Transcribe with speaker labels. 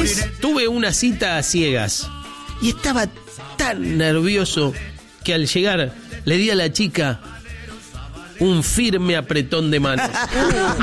Speaker 1: vez tuve una cita a ciegas y estaba tan nervioso que al llegar le di a la chica un firme apretón de mano.